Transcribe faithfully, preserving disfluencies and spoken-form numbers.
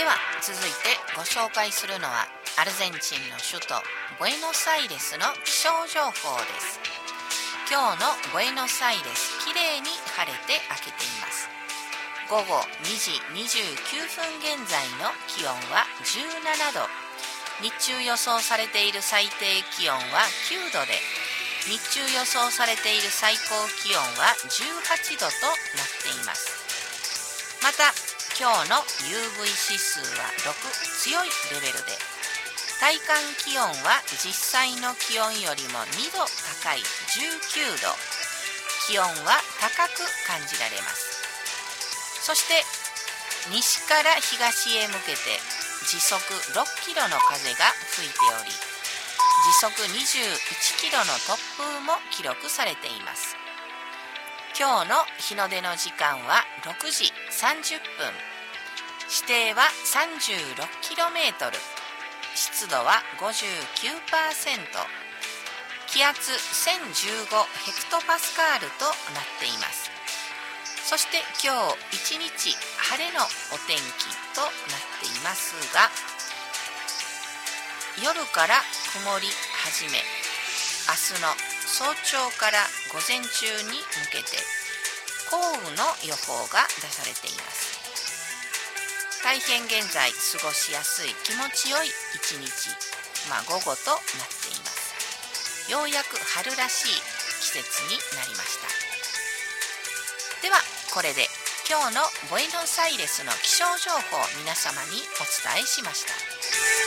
は続いてご紹介するのはアルゼンチンの首都ブエノスアイレスの気象情報です。今日のブエノスアイレス、きれいに晴れて明けています。午後にじにじゅうきゅうふん現在の気温はじゅうななど、日中予想されている最低気温はきゅうどで、日中予想されている最高気温はじゅうはちどとなっています。また今日の ユーブイ 指数はろく、強いレベルで、体感気温は実際の気温よりもにど高いじゅうきゅうど、気温は高く感じられます。そして西から東へ向けて時速ろっキロの風が吹いており、時速にじゅういちキロの突風も記録されています。今日の日の出の時間はろくじさんじゅっぷん、視程は さんじゅうろくキロメートル、湿度は ごじゅうきゅうパーセント、気圧せんじゅうごヘクトパスカールとなっています。そして今日一日晴れのお天気となっていますが、夜から曇り始め、明日の早朝から午前中に向けて降雨の予報が出されています。大変現在過ごしやすい気持ちよい一日、まあ、午後となっています。ようやく春らしい季節になりました。ではこれで今日のブエノスアイレスの気象情報を皆様にお伝えしました。